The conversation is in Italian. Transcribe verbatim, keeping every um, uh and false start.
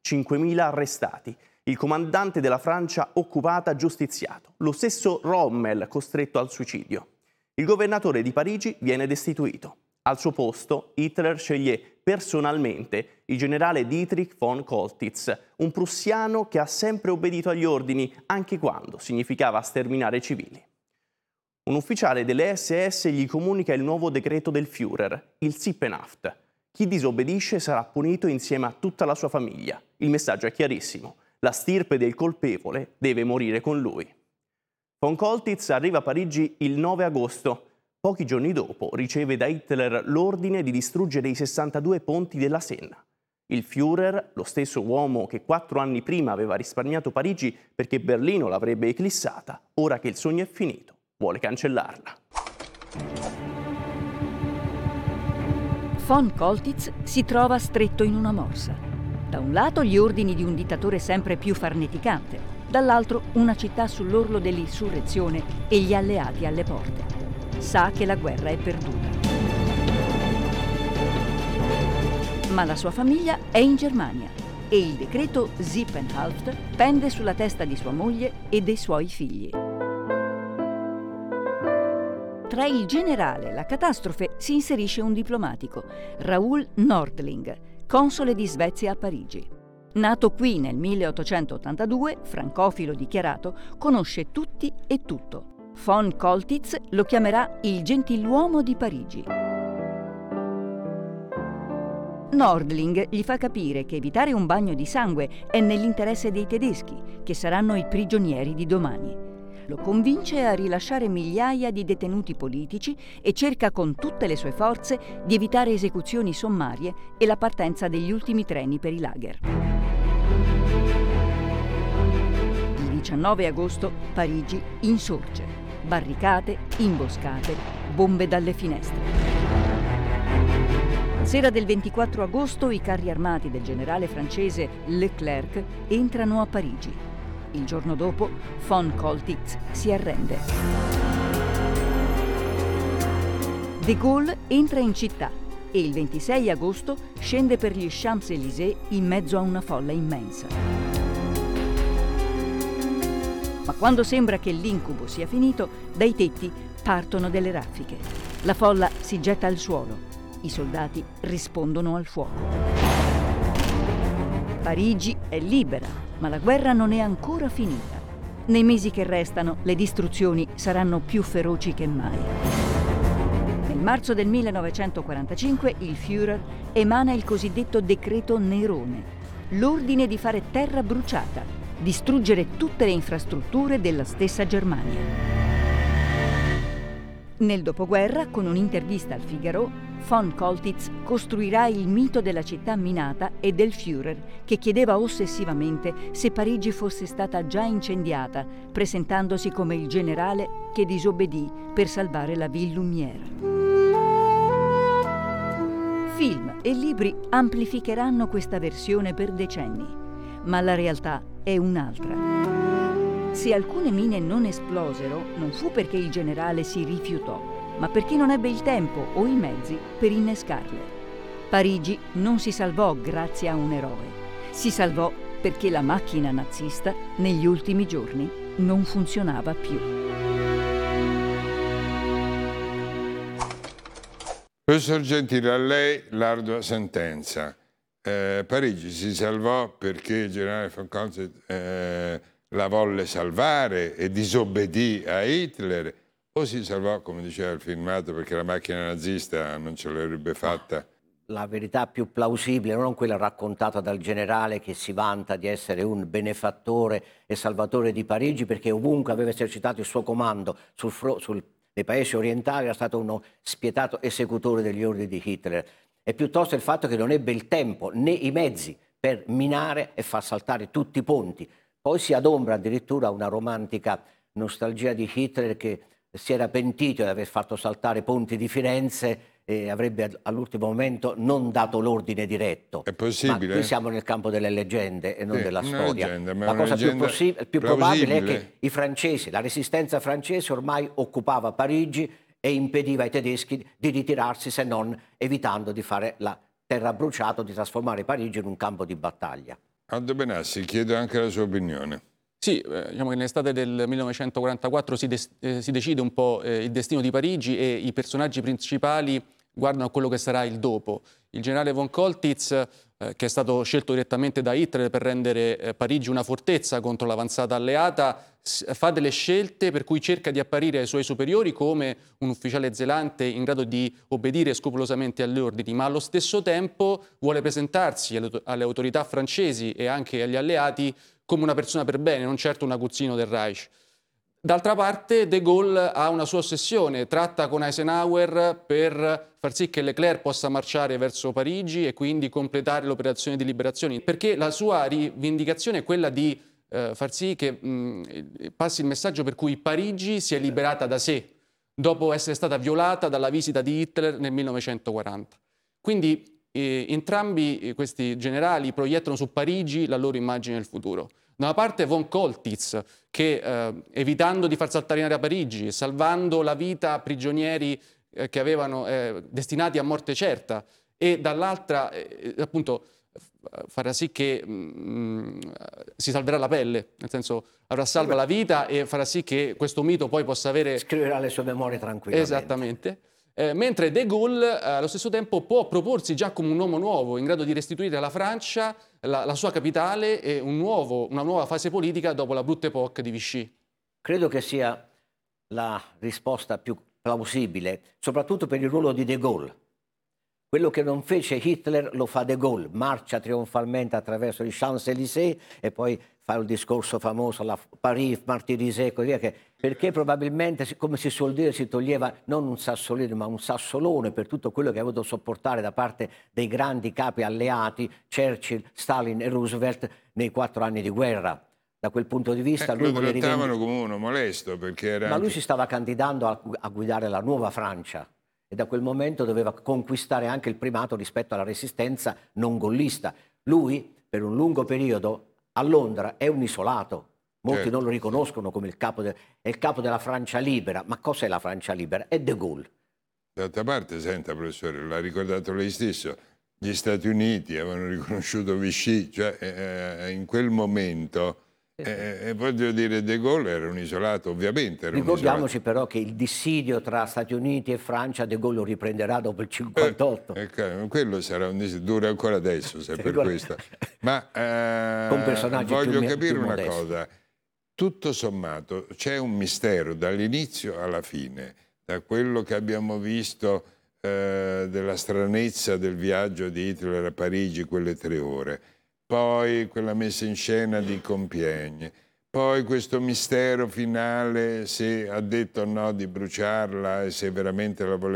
cinquemila arrestati. Il comandante della Francia occupata giustiziato. Lo stesso Rommel costretto al suicidio. Il governatore di Parigi viene destituito. Al suo posto Hitler sceglie personalmente il generale Dietrich von Koltitz, un prussiano che ha sempre obbedito agli ordini, anche quando significava sterminare civili. Un ufficiale delle esse esse gli comunica il nuovo decreto del Führer, il Sippenhaft. Chi disobbedisce sarà punito insieme a tutta la sua famiglia. Il messaggio è chiarissimo. La stirpe del colpevole deve morire con lui. Von Koltitz arriva a Parigi il nove agosto. Pochi giorni dopo riceve da Hitler l'ordine di distruggere i sessantadue ponti della Senna. Il Führer, lo stesso uomo che quattro anni prima aveva risparmiato Parigi perché Berlino l'avrebbe eclissata, ora che il sogno è finito, vuole cancellarla. Von Koltitz si trova stretto in una morsa. Da un lato gli ordini di un dittatore sempre più farneticante, dall'altro una città sull'orlo dell'insurrezione e gli alleati alle porte. Sa che la guerra è perduta. Ma la sua famiglia è in Germania e il decreto Sippenhaft pende sulla testa di sua moglie e dei suoi figli. Tra il generale e la catastrofe si inserisce un diplomatico, Raoul Nordling, console di Svezia a Parigi. Nato qui nel milleottocentottantadue, francofilo dichiarato, conosce tutti e tutto. Von Koltitz lo chiamerà il gentiluomo di Parigi. Nordling gli fa capire che evitare un bagno di sangue è nell'interesse dei tedeschi, che saranno i prigionieri di domani. Lo convince a rilasciare migliaia di detenuti politici e cerca con tutte le sue forze di evitare esecuzioni sommarie e la partenza degli ultimi treni per i lager. Il diciannove agosto Parigi insorge. Barricate, imboscate, bombe dalle finestre. Sera del ventiquattro agosto i carri armati del generale francese Leclerc entrano a Parigi. Il giorno dopo, von Koltitz si arrende. De Gaulle entra in città e il ventisei agosto scende per gli Champs-Élysées in mezzo a una folla immensa. Ma quando sembra che l'incubo sia finito, dai tetti partono delle raffiche. La folla si getta al suolo. I soldati rispondono al fuoco. Parigi è libera. Ma la guerra non è ancora finita. Nei mesi che restano, le distruzioni saranno più feroci che mai. Nel marzo del millenovecentoquarantacinque il Führer emana il cosiddetto decreto Nerone, l'ordine di fare terra bruciata, distruggere tutte le infrastrutture della stessa Germania. Nel dopoguerra, con un'intervista al Figaro, von Koltitz costruirà il mito della città minata e del Führer, che chiedeva ossessivamente se Parigi fosse stata già incendiata, presentandosi come il generale che disobbedì per salvare la Ville Lumière. Film e libri amplificheranno questa versione per decenni, ma la realtà è un'altra. Se alcune mine non esplosero, non fu perché il generale si rifiutò, ma perché non ebbe il tempo o i mezzi per innescarle. Parigi non si salvò grazie a un eroe, si salvò perché la macchina nazista negli ultimi giorni non funzionava più. Professor Gentile, a lei l'ardua sentenza. Eh, Parigi si salvò perché il generale von Koltitz eh, la volle salvare e disobbedì a Hitler, o si salvò, come diceva il filmato, perché la macchina nazista non ce l'avrebbe fatta? La verità più plausibile, non quella raccontata dal generale che si vanta di essere un benefattore e salvatore di Parigi, perché ovunque aveva esercitato il suo comando sul, sul, nei paesi orientali era stato uno spietato esecutore degli ordini di Hitler. È piuttosto il fatto che non ebbe il tempo né i mezzi per minare e far saltare tutti i ponti. Poi si adombra addirittura una romantica nostalgia di Hitler che si era pentito di aver fatto saltare ponti di Firenze e avrebbe all'ultimo momento non dato l'ordine diretto. È possibile? Ma qui siamo nel campo delle leggende e non sì, della storia. Leggenda, ma la cosa più, possi- più probabile è che i francesi, la resistenza francese ormai occupava Parigi e impediva ai tedeschi di ritirarsi, se non evitando di fare la terra bruciata, di trasformare Parigi in un campo di battaglia. Aldo Benassi, chiedo anche la sua opinione. Sì, eh, diciamo che nell'estate del millenovecentoquarantaquattro si, eh, si decide un po' eh, il destino di Parigi e i personaggi principali guardano a quello che sarà il dopo. Il generale von Coltitz, eh, che è stato scelto direttamente da Hitler per rendere eh, Parigi una fortezza contro l'avanzata alleata, fa delle scelte per cui cerca di apparire ai suoi superiori come un ufficiale zelante in grado di obbedire scrupolosamente agli ordini, ma allo stesso tempo vuole presentarsi alle, alle autorità francesi e anche agli alleati come una persona per bene, non certo un aguzzino del Reich. D'altra parte De Gaulle ha una sua ossessione, tratta con Eisenhower per far sì che Leclerc possa marciare verso Parigi e quindi completare l'operazione di liberazione, perché la sua rivendicazione è quella di eh, far sì che mh, passi il messaggio per cui Parigi si è liberata da sé, dopo essere stata violata dalla visita di Hitler nel millenovecentoquaranta. Quindi eh, entrambi questi generali proiettano su Parigi la loro immagine del futuro. Da una parte von Coltitz, che eh, evitando di far saltare in aria Parigi, salvando la vita a prigionieri eh, che avevano eh, destinati a morte certa, e dall'altra eh, appunto farà sì che mh, si salverà la pelle, nel senso avrà salva la vita e farà sì che questo mito poi possa avere... Scriverà le sue memorie tranquillamente. Esattamente. Eh, mentre De Gaulle eh, allo stesso tempo può proporsi già come un uomo nuovo, in grado di restituire alla Francia la, la sua capitale e un nuovo, una nuova fase politica dopo la brutta epoca di Vichy. Credo che sia la risposta più plausibile, soprattutto per il ruolo di De Gaulle. Quello che non fece Hitler lo fa De Gaulle, marcia trionfalmente attraverso i Champs-Élysées e poi fa il discorso famoso alla Paris, Martyrisé e così via, che, perché probabilmente, come si suol dire, si toglieva non un sassolino ma un sassolone per tutto quello che ha avuto sopportare da parte dei grandi capi alleati, Churchill, Stalin e Roosevelt, nei quattro anni di guerra. Da quel punto di vista Eh, lui lo vuole trattavano rivendic- come uno molesto perché era Ma lui anche- si stava candidando a, a guidare la nuova Francia e da quel momento doveva conquistare anche il primato rispetto alla resistenza non gollista. Lui, per un lungo periodo, a Londra è un isolato. Molti Certo, non lo riconoscono come il capo, de- è il capo della Francia libera. Ma cos'è la Francia libera? È De Gaulle. D'altra parte, senta professore, l'ha ricordato lei stesso, gli Stati Uniti avevano riconosciuto Vichy, cioè eh, in quel momento, eh, voglio dire, De Gaulle era un isolato, ovviamente era un Ricordiamoci isolato. però che il dissidio tra Stati Uniti e Francia De Gaulle lo riprenderà dopo il cinquantotto. Eh, eh, quello sarà un dissidio, dura ancora adesso, se è per Guarda- questo. Ma eh, Con personaggi voglio più- capire più una modesti. cosa, tutto sommato c'è un mistero dall'inizio alla fine, da quello che abbiamo visto eh, della stranezza del viaggio di Hitler a Parigi, quelle tre ore, poi quella messa in scena di Compiègne, poi questo mistero finale se ha detto o no di bruciarla e se veramente la voleva